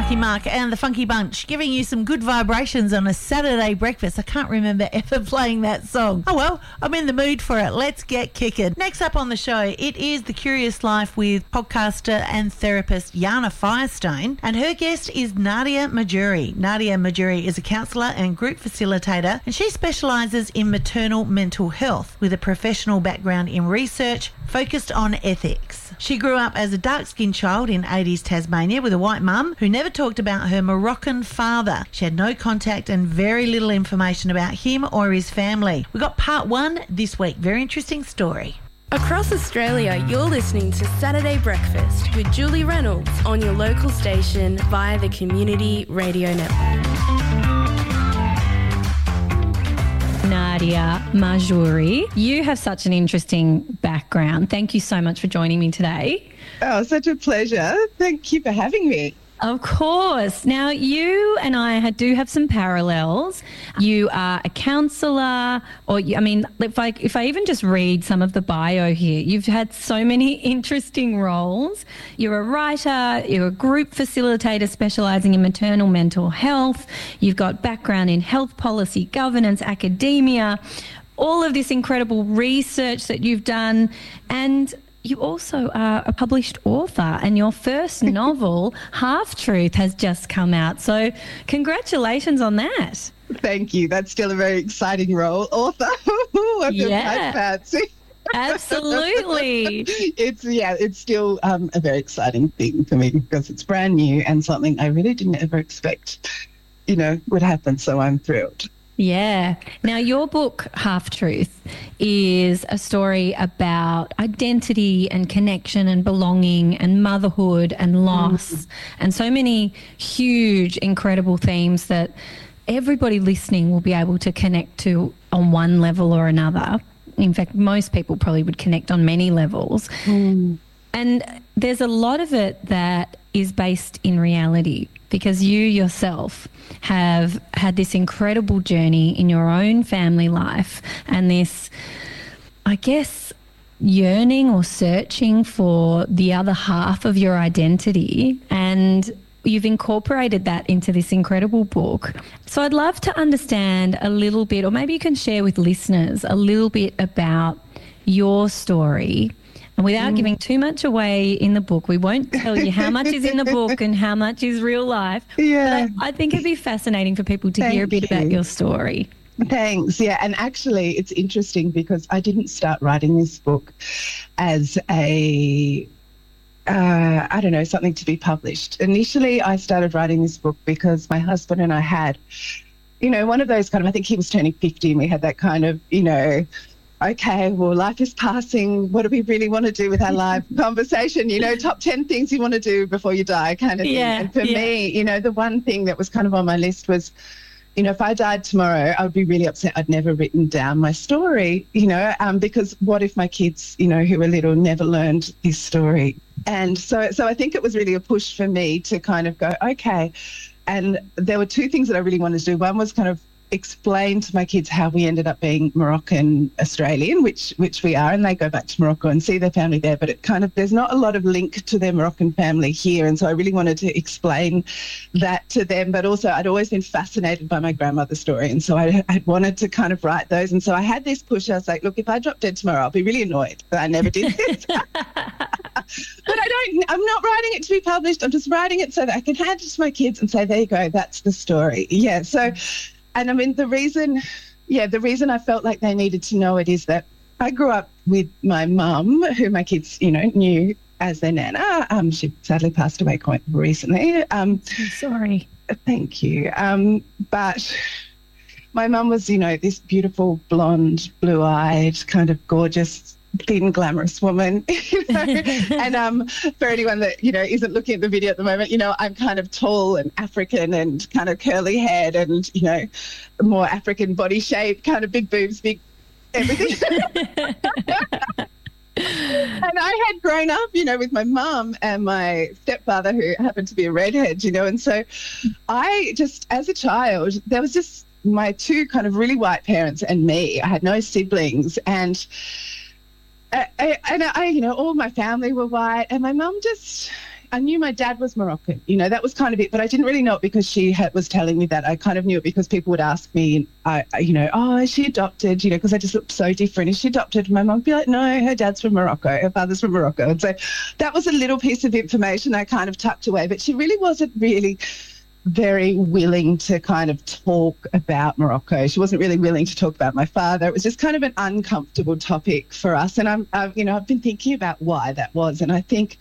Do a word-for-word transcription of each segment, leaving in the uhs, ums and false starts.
Marky Mark and the Funky Bunch, giving you some good vibrations on a Saturday breakfast. I can't remember ever playing that song. Oh well, I'm in the mood for it. Let's get kicking. Next up on the show, it is The Curious Life with podcaster and therapist Jana Firestone, and her guest is Nadia Majuri. Nadia Majuri is a counsellor and group facilitator, and she specialises in maternal mental health with a professional background in research focused on ethics. She grew up as a dark-skinned child in eighties Tasmania with a white mum who never talked about her Moroccan father. She had no contact and very little information about him or his family. We got part one this week. Very interesting story. Across Australia, you're listening to Saturday Breakfast with Julie Reynolds on your local station via the Community Radio Network. Nadia Majuri, you have such an interesting background. Thank you so much for joining me today. Oh, such a pleasure. Thank you for having me. Of course. Now, you and I do have some parallels. You are a counsellor, or you, I mean, if I, if I even just read some of the bio here, you've had so many interesting roles. You're a writer, you're a group facilitator specialising in maternal mental health. You've got background in health policy, governance, academia, all of this incredible research that you've done, and you also are a published author, and your first novel, Half Truth, has just come out. So congratulations on that. Thank you. That's still a very exciting role. Author. I feel Yeah. quite fancy. Absolutely. It's, yeah, it's still um, a very exciting thing for me because it's brand new and something I really didn't ever expect, you know, would happen. So I'm thrilled. Yeah. Now, your book, Half Truth, is a story about identity and connection and belonging and motherhood and loss mm. and so many huge, incredible themes that everybody listening will be able to connect to on one level or another. In fact, most people probably would connect on many levels. Mm. And there's a lot of it that is based in reality, because you yourself have had this incredible journey in your own family life and this, I guess, yearning or searching for the other half of your identity, and you've incorporated that into this incredible book. So I'd love to understand a little bit, or maybe you can share with listeners a little bit about your story. And without mm. giving too much away in the book, we won't tell you how much is in the book and how much is real life. Yeah. But I, I think it'd be fascinating for people to Thank hear a bit you. about your story. Thanks. Yeah. And actually, it's interesting because I didn't start writing this book as a, uh, I don't know, something to be published. Initially, I started writing this book because my husband and I had, you know, one of those kind of, I think he was turning fifty and we had that kind of, you know, okay, well, life is passing. What do we really want to do with our life conversation? You know, top ten things you want to do before you die kind of thing. Yeah, and for yeah. me, you know, the one thing that was kind of on my list was, you know, if I died tomorrow, I would be really upset I'd never written down my story, you know, um, because what if my kids, you know, who were little never learned this story? And so, so I think it was really a push for me to kind of go, okay. And there were two things that I really wanted to do. One was kind of explain to my kids how we ended up being Moroccan Australian, which which we are, and they go back to Morocco and see their family there, but it kind of, there's not a lot of link to their Moroccan family here, and so I really wanted to explain that to them. But also I'd always been fascinated by my grandmother's story, and so I I wanted to kind of write those, and so I had this push. I was like, look, if I drop dead tomorrow, I'll be really annoyed that I never did this. But I don't, I'm not writing it to be published. I'm just writing it so that I can hand it to my kids and say, there you go, that's the story. Yeah, so And I mean, the reason, yeah, the reason I felt like they needed to know it is that I grew up with my mum, who my kids, you know, knew as their nana. Um, she sadly passed away quite recently. Um, I'm sorry. Thank you. Um, but my mum was, you know, this beautiful, blonde, blue-eyed, kind of gorgeous, thin, glamorous woman, you know. And um, for anyone that, you know, isn't looking at the video at the moment, you know, I'm kind of tall and African and kind of curly haired and, you know, more African body shape, kind of big boobs, big everything. And I had grown up, you know, with my mum and my stepfather, who happened to be a redhead, you know, and so I just, as a child, there was just my two kind of really white parents and me. I had no siblings, and I, I, and I, you know, all my family were white, and my mum just, I knew my dad was Moroccan. You know, that was kind of it. But I didn't really know it because she had, was telling me that. I kind of knew it because people would ask me, I, I, you know, oh, is she adopted? You know, because I just looked so different. Is she adopted? My mum would be like, no, her dad's from Morocco. Her father's from Morocco. And so that was a little piece of information I kind of tucked away. But she really wasn't really very willing to kind of talk about Morocco. She wasn't really willing to talk about my father. It was just kind of an uncomfortable topic for us. And I'm, I've, you know, I've been thinking about why that was. And I think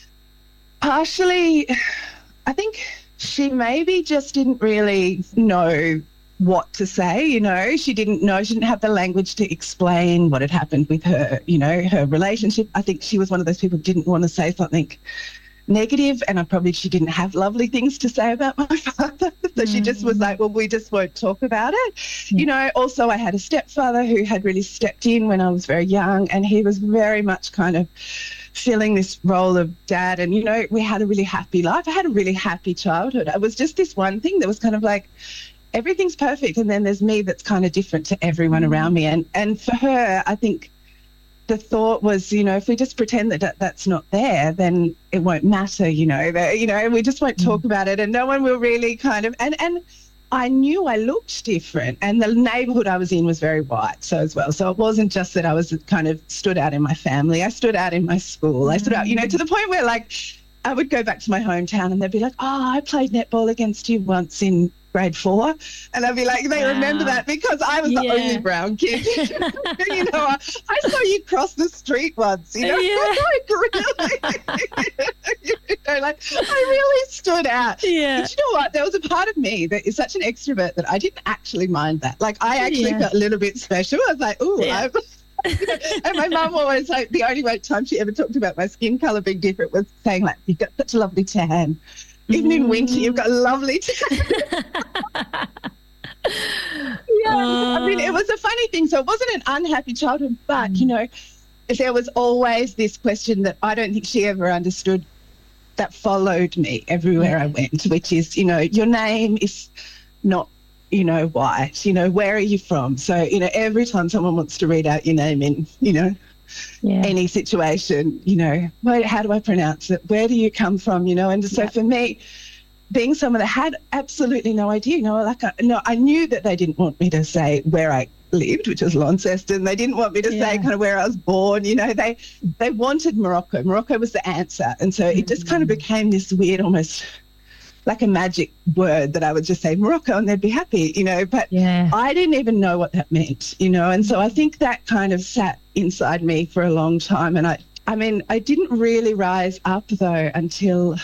partially, I think she maybe just didn't really know what to say, you know. She didn't know, she didn't have the language to explain what had happened with her, you know, her relationship. I think she was one of those people who didn't want to say something negative, and I probably she didn't have lovely things to say about my father. So mm. she just was like, well, we just won't talk about it. Mm. You know, also I had a stepfather who had really stepped in when I was very young, and he was very much kind of filling this role of dad. And, you know, we had a really happy life. I had a really happy childhood. It was just this one thing that was kind of like, everything's perfect, and then there's me that's kind of different to everyone mm. around me. And, and for her, I think the thought was, you know, if we just pretend that, that that's not there, then it won't matter, you know, that, you know, we just won't talk mm. about it, and no one will really kind of, and, and I knew I looked different, and the neighbourhood I was in was very white, so as well. So it wasn't just that I was kind of stood out in my family. I stood out in my school. I stood out, you know, to the point where, like, I would go back to my hometown and they'd be like, oh, I played netball against you once in grade four. And I'd be like, they wow. remember that because I was the yeah. only brown kid. You know, I, I saw you cross the street once, you know. Yeah. Like, really? You know, like, I really stood out. Yeah. But you know what? There was a part of me that is such an extrovert that I didn't actually mind that. Like, I actually yeah. felt a little bit special. I was like, ooh, yeah. I'm... And my mum always, like, the only way time she ever talked about my skin colour being different was saying, like, you've got such a lovely tan. Even mm. in winter, you've got a lovely tan. Yeah, uh. I mean, it was a funny thing. So it wasn't an unhappy childhood, but, mm. you know, there was always this question that I don't think she ever understood that followed me everywhere yeah. I went, which is, you know, your name is not, you know, white, you know, where are you from? So, you know, every time someone wants to read out your name in, you know, yeah. any situation, you know, where, how do I pronounce it? Where do you come from? You know, and so yeah. for me, being someone that had absolutely no idea, you know, like, I, no, I knew that they didn't want me to say where I lived, which was Launceston. They didn't want me to yeah. say kind of where I was born. You know, they they wanted Morocco. Morocco was the answer. And so mm-hmm. it just kind of became this weird, almost like a magic word that I would just say Morocco and they'd be happy, you know, but yeah. I didn't even know what that meant, you know. And so I think that kind of sat inside me for a long time. And I, I mean, I didn't really rise up though until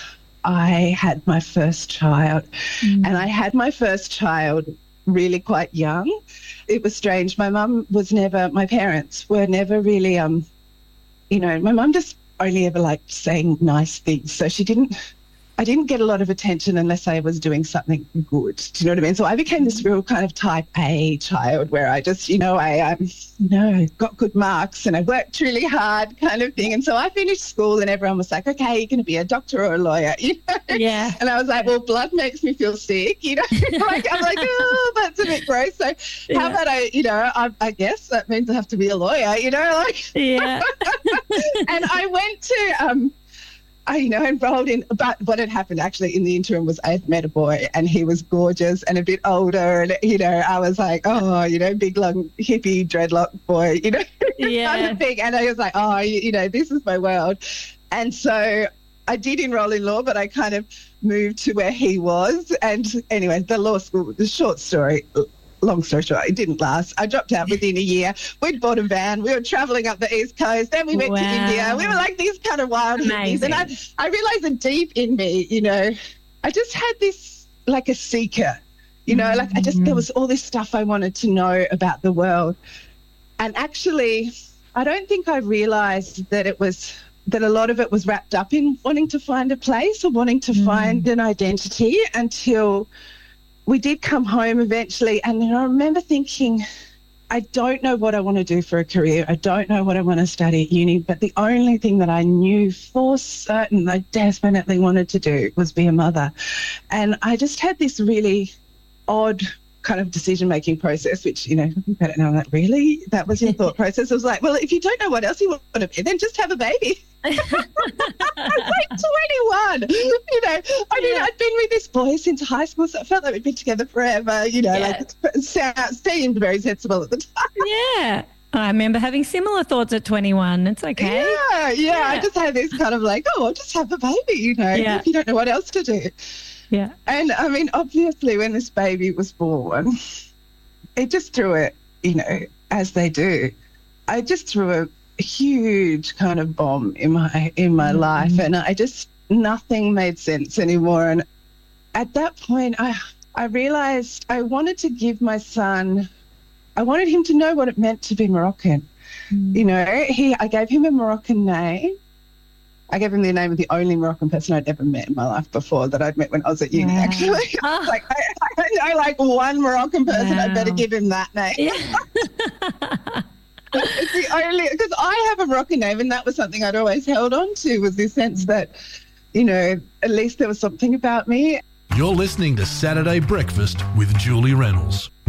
I had my first child. Mm. And I had my first child really quite young. It was strange. My mum was never, my parents were never really, um, you know, my mum just only ever liked saying nice things. So she didn't, I didn't get a lot of attention unless I was doing something good. Do you know what I mean? So I became this real kind of type A child where I just, you know, I, um, you know, got good marks and I worked really hard kind of thing. And so I finished school and everyone was like, okay, you're going to be a doctor or a lawyer, you know? Yeah. And I was like, well, blood makes me feel sick, you know? like, I'm like, oh, that's a bit gross. So yeah. how about I, you know, I, I guess that means I have to be a lawyer, you know? Like, yeah. And I went to, um, I, you know, enrolled in, but what had happened actually in the interim was I had met a boy and he was gorgeous and a bit older and, you know, I was like, oh, you know, big, long, hippie, dreadlock boy, you know, yeah. kind of thing. And I was like, oh, you, you know, this is my world. And so I did enroll in law, but I kind of moved to where he was. And anyway, the law school, the short story, long story short, it didn't last. I dropped out within a year. We'd bought a van. We were travelling up the East Coast. Then we went wow. to India. We were like these kind of wild hippies. And I, I realised that deep in me, you know, I just had this, like a seeker, you know, mm-hmm. like I just, there was all this stuff I wanted to know about the world. And actually, I don't think I realised that it was, that a lot of it was wrapped up in wanting to find a place or wanting to mm. find an identity until we did come home eventually. And I remember thinking, I don't know what I want to do for a career. I don't know what I want to study at uni. But the only thing that I knew for certain I definitely wanted to do was be a mother. And I just had this really odd kind of decision-making process, which, you know, looking back now, I'm like, really? That was your thought process? I was like, well, if you don't know what else you want to be, then just have a baby. I was like twenty-one, you know. I mean, yeah. I'd been with this boy since high school, so I felt like we'd been together forever, you know, yeah. like it sound, seemed very sensible at the time. Yeah. I remember having similar thoughts at twenty-one. It's okay. Yeah, yeah, yeah. I just had this kind of like, oh, I'll just have a baby, you know, yeah. if you don't know what else to do. Yeah. And, I mean, obviously when this baby was born, it just threw it, you know, as they do. I just threw a huge kind of bomb in my in my mm-hmm. life, and I just nothing made sense anymore. And at that point I I realized I wanted to give my son, I wanted him to know what it meant to be Moroccan. Mm. You know, he I gave him a Moroccan name. I gave him the name of the only Moroccan person I'd ever met in my life before, that I'd met when I was at uni, wow. actually. Oh. Like, I, I know like one Moroccan person, wow. I better give him that name. Yeah. It's the only, because I have a Moroccan name, and that was something I'd always held on to, was this sense that, you know, at least there was something about me. You're listening to Saturday Breakfast with Julie Reynolds.